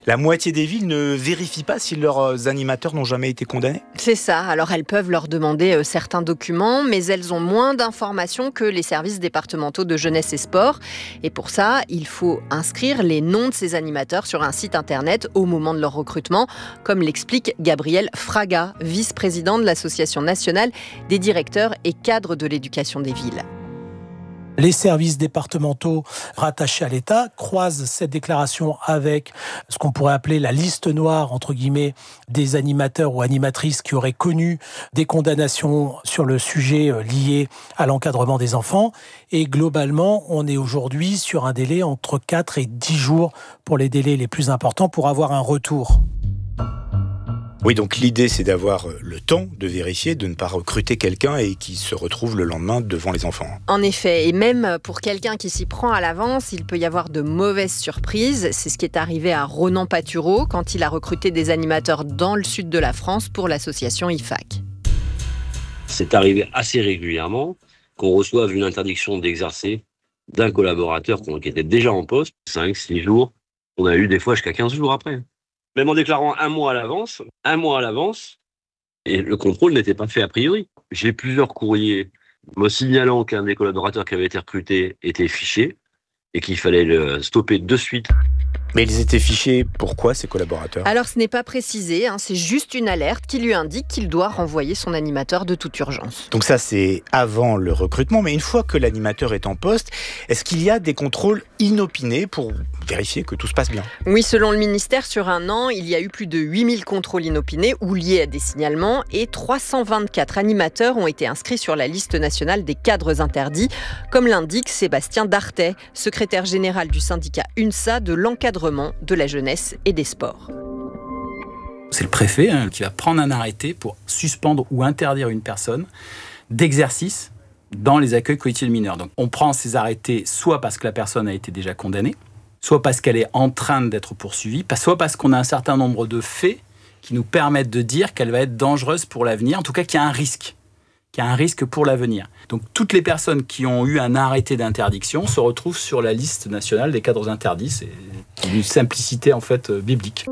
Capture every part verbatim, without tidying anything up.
La moitié des villes ne vérifient pas si leurs animateurs n'ont jamais été condamnés ? C'est ça. Alors elles peuvent leur demander euh, certains documents, mais elles ont moins d'informations que les services départementaux de jeunesse et sport. Et pour ça, il faut inscrire les noms de ces animateurs sur un site internet au moment de leur recrutement, comme l'explique Gabriel Fraga, vice-président de l'Association nationale des directeurs et cadres de l'éducation des villes. Les services départementaux rattachés à l'État croisent cette déclaration avec ce qu'on pourrait appeler la liste noire, entre guillemets, des animateurs ou animatrices qui auraient connu des condamnations sur le sujet lié à l'encadrement des enfants. Et globalement, on est aujourd'hui sur un délai entre quatre et dix jours pour les délais les plus importants pour avoir un retour. Oui, donc l'idée, c'est d'avoir le temps de vérifier, de ne pas recruter quelqu'un et qui se retrouve le lendemain devant les enfants. En effet, et même pour quelqu'un qui s'y prend à l'avance, il peut y avoir de mauvaises surprises. C'est ce qui est arrivé à Ronan Patureau quand il a recruté des animateurs dans le sud de la France pour l'association I F A C. C'est arrivé assez régulièrement qu'on reçoive une interdiction d'exercer d'un collaborateur qui était déjà en poste, cinq six jours. On a eu des fois jusqu'à quinze jours après. Même en déclarant un mois à l'avance, un mois à l'avance, et le contrôle n'était pas fait a priori. J'ai plusieurs courriers me signalant qu'un des collaborateurs qui avait été recruté était fiché et qu'il fallait le stopper de suite. Mais ils étaient fichés, pourquoi ces collaborateurs ? Alors ce n'est pas précisé, hein, c'est juste une alerte qui lui indique qu'il doit renvoyer son animateur de toute urgence. Donc ça, c'est avant le recrutement, mais une fois que l'animateur est en poste, est-ce qu'il y a des contrôles inopinés pour vérifier que tout se passe bien ? Oui, selon le ministère, sur un an, il y a eu plus de huit mille contrôles inopinés ou liés à des signalements et trois cent vingt-quatre animateurs ont été inscrits sur la liste nationale des cadres interdits, comme l'indique Sébastien Dartet, secrétaire général du syndicat UNSA de l'encadrement de la jeunesse et des sports. C'est le préfet hein, qui va prendre un arrêté pour suspendre ou interdire une personne d'exercice dans les accueils collectifs de mineurs. Donc on prend ces arrêtés soit parce que la personne a été déjà condamnée, soit parce qu'elle est en train d'être poursuivie, soit parce qu'on a un certain nombre de faits qui nous permettent de dire qu'elle va être dangereuse pour l'avenir, en tout cas qu'il y a un risque. qu'il y a un risque pour l'avenir. Donc toutes les personnes qui ont eu un arrêté d'interdiction se retrouvent sur la liste nationale des cadres interdits. C'est une simplicité en fait biblique.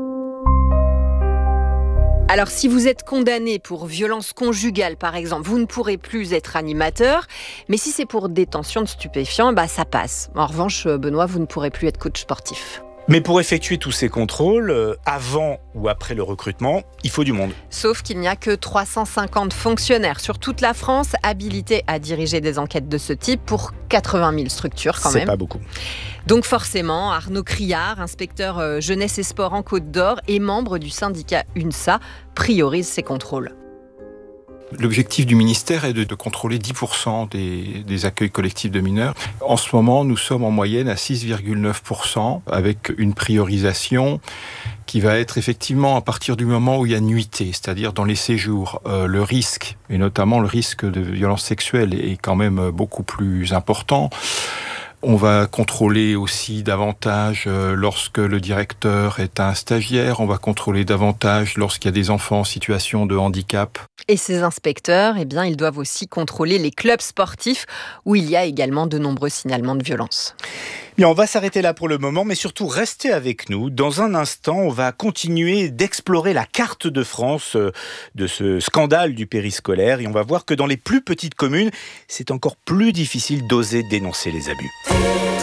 Alors si vous êtes condamné pour violence conjugale par exemple, vous ne pourrez plus être animateur, mais si c'est pour détention de stupéfiants, bah ça passe. En revanche, Benoît, vous ne pourrez plus être coach sportif. Mais pour effectuer tous ces contrôles, euh, avant ou après le recrutement, il faut du monde. Sauf qu'il n'y a que trois cent cinquante fonctionnaires sur toute la France habilités à diriger des enquêtes de ce type pour quatre-vingt mille structures quand même. C'est pas beaucoup. Donc forcément, Arnaud Criard, inspecteur euh, jeunesse et sport en Côte d'Or et membre du syndicat UNSA, priorise ces contrôles. L'objectif du ministère est de, de contrôler dix pour cent des, des accueils collectifs de mineurs. En ce moment, nous sommes en moyenne à six virgule neuf pour cent avec une priorisation qui va être effectivement à partir du moment où il y a nuitée, c'est-à-dire dans les séjours. Euh, le risque, et notamment le risque de violence sexuelle, est quand même beaucoup plus important. On va contrôler aussi davantage lorsque le directeur est un stagiaire. On va contrôler davantage lorsqu'il y a des enfants en situation de handicap. Et ces inspecteurs, eh bien, ils doivent aussi contrôler les clubs sportifs où il y a également de nombreux signalements de violence. Bien, on va s'arrêter là pour le moment, mais surtout restez avec nous. Dans un instant, on va continuer d'explorer la carte de France de ce scandale du périscolaire et on va voir que dans les plus petites communes, c'est encore plus difficile d'oser dénoncer les abus.